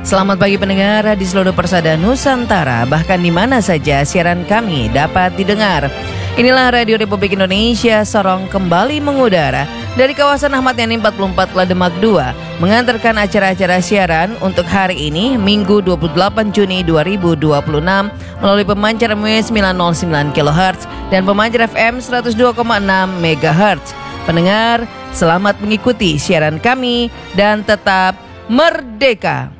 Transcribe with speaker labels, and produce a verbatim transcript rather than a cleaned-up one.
Speaker 1: Selamat pagi pendengar di seluruh persada Nusantara, bahkan di mana saja siaran kami dapat didengar. Inilah Radio Republik Indonesia Sorong kembali mengudara dari kawasan Ahmad Yani empat puluh empat Lademak dua, mengantarkan acara-acara siaran untuk hari ini Minggu dua puluh delapan Juni dua ribu dua puluh enam melalui pemancar M W sembilan nol sembilan kilohertz dan pemancar F M seratus dua koma enam megahertz. Pendengar, selamat mengikuti siaran kami dan tetap merdeka.